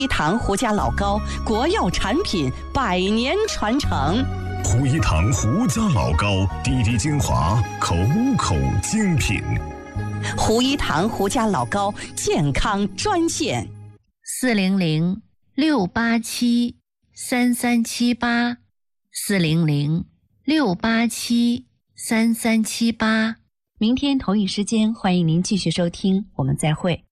一堂胡家老高，国药产品100年传承。 胡一堂胡家老高，滴滴精华，口口精品。 胡一堂胡家老高健康专线 400-687-3378，400-687-3378。 明天同一时间，欢迎您继续收听，我们再会。